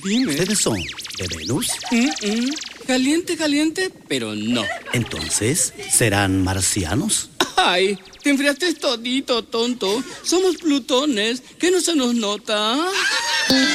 Dime. ¿Ustedes son de Venus? Caliente, caliente, pero no. Entonces, ¿serán marcianos? Ay, te enfriaste todito, tonto. Somos plutones. ¿Qué no se nos nota?